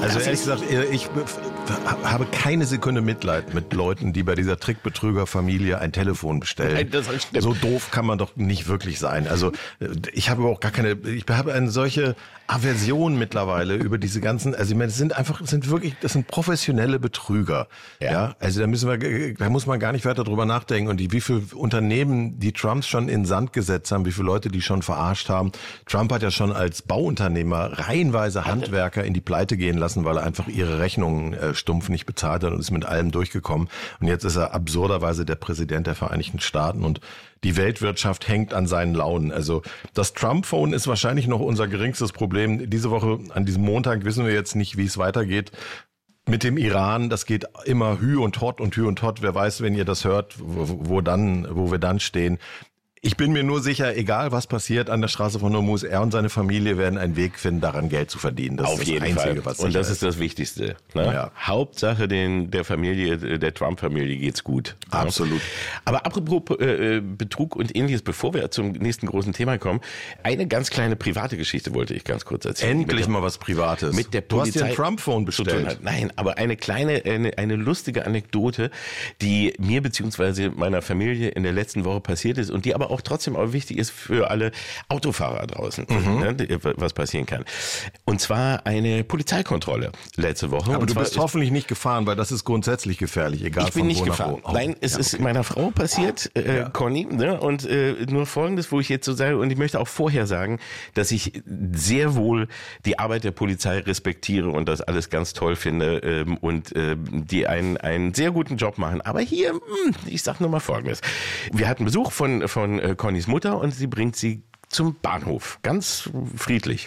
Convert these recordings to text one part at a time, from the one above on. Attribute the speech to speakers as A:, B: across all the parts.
A: Also ehrlich gesagt, ich habe keine Sekunde Mitleid mit Leuten, die bei dieser Trickbetrügerfamilie ein Telefon bestellen.
B: Das stimmt.
A: So doof kann man doch nicht wirklich sein. Also ich habe auch ich habe eine solche Aversion mittlerweile über diese ganzen, also ich meine, das sind professionelle Betrüger. Ja. Also da muss man gar nicht weiter drüber nachdenken. Und wie viele Unternehmen die Trumps schon in Sand gesetzt haben, wie viele Leute die schon verarscht haben. Trump hat ja schon als Bauunternehmer reihenweise Handwerker in die Pleite gehen lassen, weil er einfach ihre Rechnungen stumpf nicht bezahlt hat und ist mit allem durchgekommen. Und jetzt ist er absurderweise der Präsident der Vereinigten Staaten und die Weltwirtschaft hängt an seinen Launen. Also das Trump-Phone ist wahrscheinlich noch unser geringstes Problem. Diese Woche, an diesem Montag, wissen wir jetzt nicht, wie es weitergeht. Mit dem Iran, das geht immer Hü und Hott und Hü und Hott. Wer weiß, wenn ihr das hört, wo wir dann stehen. Ich bin mir nur sicher, egal was passiert an der Straße von Hormuz, er und seine Familie werden einen Weg finden, daran Geld zu verdienen. Das
B: auf
A: ist
B: jeden
A: das Einzige,
B: Fall.
A: was
B: und das
A: sicher
B: ist das Wichtigste. Ne?
A: Ja.
B: Hauptsache der Trump-Familie geht's gut.
A: Absolut.
B: Ne? Aber apropos Betrug und Ähnliches, bevor wir zum nächsten großen Thema kommen, eine ganz kleine private Geschichte wollte ich ganz kurz erzählen.
A: Endlich mal was Privates.
B: Mit der
A: du
B: Polizei
A: hast dir ein Trump-Phone bestellt.
B: Nein, aber eine kleine, eine lustige Anekdote, die mir bzw. meiner Familie in der letzten Woche passiert ist und die aber auch trotzdem auch wichtig ist für alle Autofahrer draußen, ne, was passieren kann. Und zwar eine Polizeikontrolle letzte Woche.
A: Aber
B: und
A: du bist hoffentlich nicht gefahren, weil das ist grundsätzlich gefährlich, egal
B: ich bin
A: von
B: nicht
A: wo
B: gefahren.
A: nach wo.
B: Nein, es ist meiner Frau passiert, Conny, ne, und nur Folgendes, wo ich jetzt so sage, und ich möchte auch vorher sagen, dass ich sehr wohl die Arbeit der Polizei respektiere und das alles ganz toll finde und die einen sehr guten Job machen. Aber hier, ich sag nur mal Folgendes. Wir hatten Besuch von Connys Mutter und sie bringt sie zum Bahnhof. Ganz friedlich.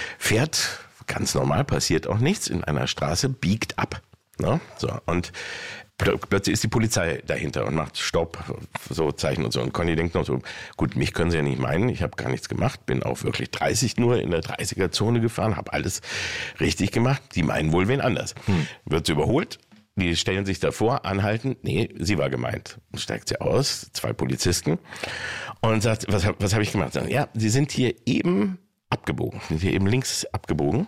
B: Fährt ganz normal, passiert auch nichts in einer Straße, biegt ab. Ne? So, und plötzlich ist die Polizei dahinter und macht Stopp, so Zeichen und so. Und Conny denkt noch so, gut, mich können sie ja nicht meinen, ich habe gar nichts gemacht, bin auch wirklich 30 nur in der 30er-Zone gefahren, habe alles richtig gemacht. Die meinen wohl wen anders. Wird sie überholt. Die stellen sich davor, anhalten. Nee, sie war gemeint. Steigt sie aus, 2 Polizisten und sagt, was hab ich gemacht? Sagen, ja, sie sind hier eben abgebogen, sind hier eben links abgebogen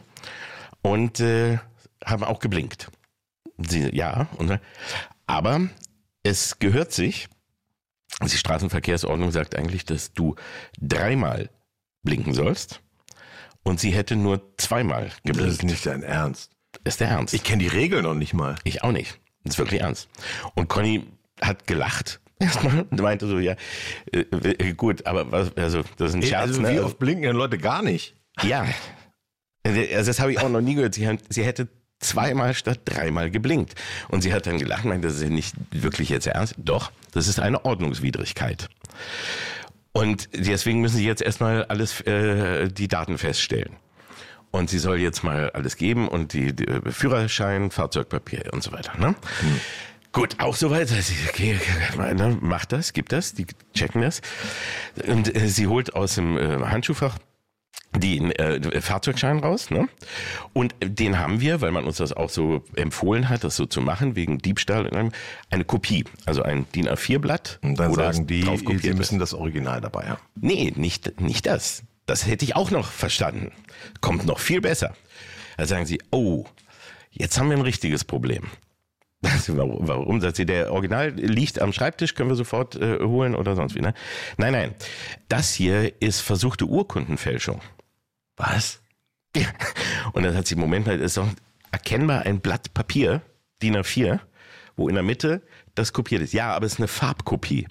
B: und haben auch geblinkt. Sie, ja, aber es gehört sich, die Straßenverkehrsordnung sagt eigentlich, dass du 3-mal blinken sollst und sie hätte nur 2-mal geblinkt.
A: Das ist nicht dein Ernst.
B: Ist der Ernst.
A: Ich kenne die Regeln noch nicht mal.
B: Ich auch nicht. Das ist wirklich ernst. Und Conny hat gelacht. Erstmal meinte so, ja, gut, aber was, also das ist ein Scherz.
A: Also wie oft blinken denn Leute gar nicht?
B: Ja. Also das habe ich auch noch nie gehört. Sie hätte 2-mal statt 3-mal geblinkt. Und sie hat dann gelacht und meinte, das ist ja nicht wirklich jetzt ernst. Doch, das ist eine Ordnungswidrigkeit. Und deswegen müssen sie jetzt erstmal alles, die Daten feststellen. Und sie soll jetzt mal alles geben und die Führerschein, Fahrzeugpapier und so weiter. Ne? Gut, auch soweit. Okay, mach das, gib das, die checken das. Und sie holt aus dem Handschuhfach den Fahrzeugschein raus. Ne? Und den haben wir, weil man uns das auch so empfohlen hat, das so zu machen, wegen Diebstahl, eine Kopie. Also ein DIN A4-Blatt.
A: Und dann sagen die, sie müssen das Original dabei haben.
B: Nee, nicht das. Das hätte ich auch noch verstanden. Kommt noch viel besser. Da sagen sie, oh, jetzt haben wir ein richtiges Problem. Warum? Sagt sie, der Original liegt am Schreibtisch, können wir sofort holen oder sonst wie. Ne? Nein. Das hier ist versuchte Urkundenfälschung.
A: Was?
B: Ja. Und dann hat sie, Moment mal, ist doch erkennbar ein Blatt Papier, DIN A4, wo in der Mitte das kopiert ist. Ja, aber es ist eine Farbkopie.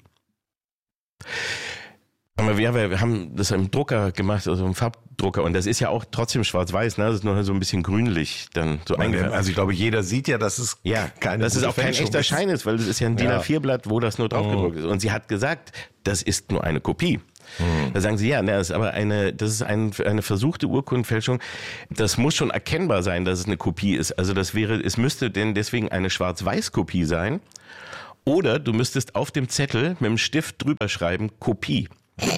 B: Aber wir haben das im Drucker gemacht, also im Farbdrucker. Und das ist ja auch trotzdem schwarz-weiß, ne? Das ist nur so ein bisschen grünlich dann so eingefärbt.
A: Also ich glaube, jeder sieht ja, dass es
B: dass es auch kein echter Schein ist, weil das ist ja ein DIN A4-Blatt, wo das nur drauf gedruckt ist. Und sie hat gesagt, das ist nur eine Kopie. Da sagen sie, das ist aber das ist eine versuchte Urkundenfälschung. Das muss schon erkennbar sein, dass es eine Kopie ist. Also es müsste denn deswegen eine Schwarz-Weiß-Kopie sein. Oder du müsstest auf dem Zettel mit dem Stift drüber schreiben, Kopie.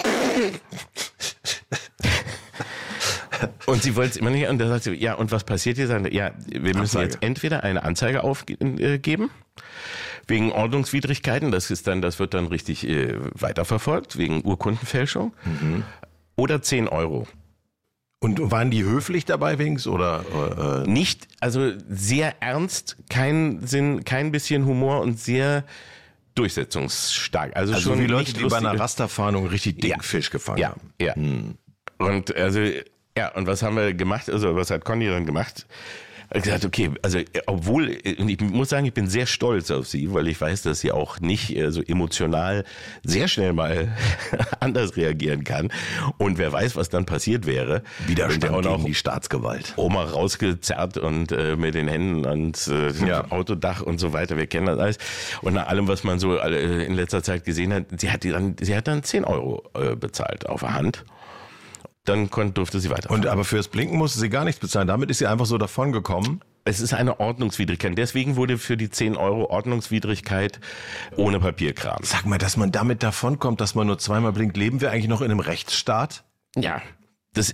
B: Und sie wollte es immer nicht, und da sagt sie, ja, und was passiert hier? Ja, wir müssen jetzt entweder eine Anzeige aufgeben, wegen Ordnungswidrigkeiten, das wird dann richtig weiterverfolgt, wegen Urkundenfälschung, oder 10 Euro.
A: Und waren die höflich dabei wenigstens oder?
B: Nicht, also sehr ernst, kein bisschen Humor und sehr durchsetzungsstark. Also schon
A: wie Leute,
B: nicht
A: die bei einer
B: lustige-
A: Rasterfahndung richtig dicken Fisch gefangen
B: Ja,
A: haben.
B: ja. Und also, ja, und was haben wir gemacht? Also, was hat Conny dann gemacht? Er hat gesagt, okay, also obwohl, und ich muss sagen, ich bin sehr stolz auf sie, weil ich weiß, dass sie auch nicht so emotional sehr schnell mal anders reagieren kann. Und wer weiß, was dann passiert wäre.
A: Widerstand
B: Wenn der auch
A: gegen
B: noch
A: die Staatsgewalt.
B: Oma rausgezerrt und mit den Händen ans Autodach und so weiter. Wir kennen das alles. Und nach allem, was man so in letzter Zeit gesehen hat, sie hat dann 10 Euro bezahlt auf der Hand. Dann durfte sie weiterfahren.
A: Und aber fürs Blinken musste sie gar nichts bezahlen. Damit ist sie einfach so davon gekommen.
B: Es ist eine Ordnungswidrigkeit. Deswegen wurde für die 10 Euro Ordnungswidrigkeit ohne Papierkram.
A: Sag mal, dass man damit davonkommt, dass man nur zweimal blinkt. Leben wir eigentlich noch in einem Rechtsstaat?
B: Ja, das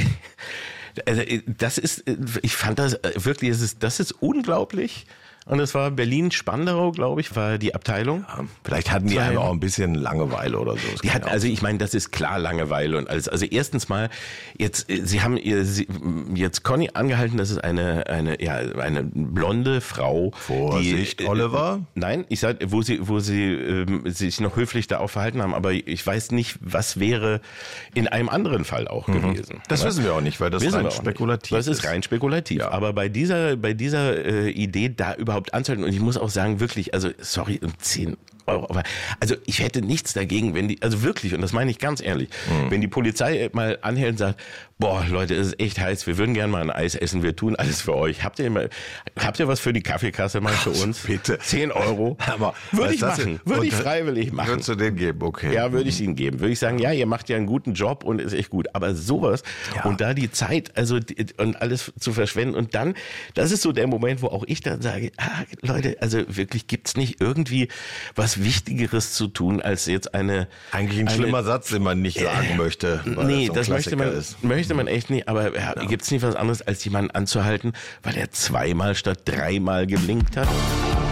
B: ist, ich fand das wirklich, das ist unglaublich. Und es war Berlin-Spandau, glaube ich, war die Abteilung.
A: Ja, vielleicht hatten die einfach auch ein bisschen Langeweile oder so. Das
B: Die
A: kann
B: hat,
A: ja auch
B: also ich meine, das ist klar Langeweile und alles. Also erstens mal, jetzt Conny angehalten, das ist eine blonde Frau.
A: Vorsicht, Oliver.
B: Nein, ich sag, wo sie sich noch höflich da auch verhalten haben, aber ich weiß nicht, was wäre in einem anderen Fall auch gewesen.
A: Das wissen wir auch nicht, weil das
B: Wissen
A: rein
B: wir auch
A: spekulativ
B: nicht. Das ist rein spekulativ.
A: Ja.
B: Aber bei dieser Idee da überhaupt anzuhalten, und ich muss auch sagen, wirklich, also sorry, 10 Euro, aber also ich hätte nichts dagegen, wenn die, also wirklich, und das meine ich ganz ehrlich, wenn die Polizei mal anhält und sagt, boah, Leute, es ist echt heiß, wir würden gerne mal ein Eis essen, wir tun alles für euch. Habt ihr was für die Kaffeekasse mal für uns?
A: Bitte.
B: 10 Euro.
A: Aber
B: würde ich
A: das
B: machen, würde ich freiwillig machen.
A: Würdest du den geben, okay.
B: Ja, würde ich Ihnen geben. Würde ich sagen, ja, ihr macht ja einen guten Job und ist echt gut. Aber sowas und da die Zeit, also und alles zu verschwenden und dann, das ist so der Moment, wo auch ich dann sage, Leute, also wirklich gibt's nicht irgendwie was Wichtigeres zu tun, als jetzt
A: Eigentlich ein schlimmer Satz, den man nicht sagen möchte. weil
B: Nee,
A: so ein
B: das möchte
A: Klassiker ist.
B: man echt nicht, aber gibt's nicht was anderes, als jemanden anzuhalten, weil er 2-mal statt 3-mal geblinkt hat?